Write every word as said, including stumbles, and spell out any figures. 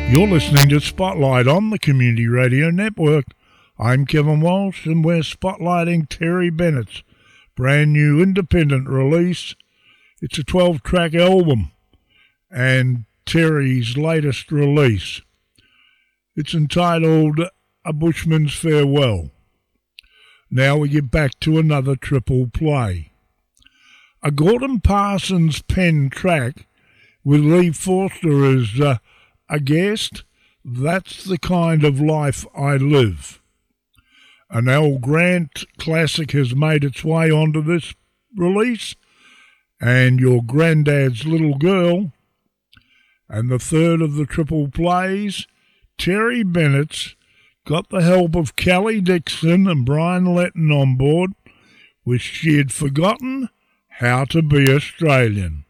You're listening to Spotlight on the Community Radio Network. I'm Kevin Walsh, and we're spotlighting Terry Bennett's brand new independent release. It's a twelve-track album and Terry's latest release. It's entitled A Bushman's Farewell. Now we get back to another triple play. A Gordon Parsons pen track with Lee Forster as uh, a guest. That's the kind of life I live. An Al Grant classic has made its way onto this release, and Your Granddad's Little Girl. And the third of the triple plays, Terry Bennett's got the help of Kelly Dixon and Brian Letton on board, which she had forgotten how to be Australian.